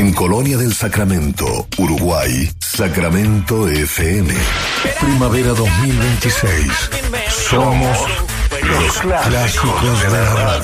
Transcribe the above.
En Colonia del Sacramento, Uruguay, Sacramento FM. Primavera 2026. Somos los clásicos de la radio.